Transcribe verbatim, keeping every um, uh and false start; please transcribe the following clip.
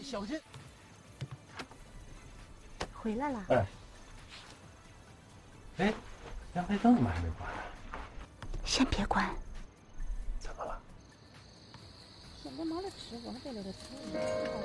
小心。 回来了。 哎。哎，阳台灯怎么还没关呢？ 先别关。 怎么了？ 现在忙着吃，我还在那里吃。